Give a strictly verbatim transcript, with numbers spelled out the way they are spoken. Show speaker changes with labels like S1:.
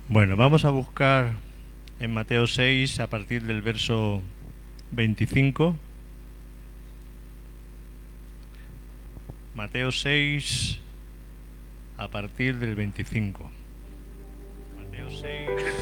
S1: Bueno, vamos a buscar en Mateo seis a partir del verso veinticinco. Mateo seis a partir del veinticinco. Mateo seis.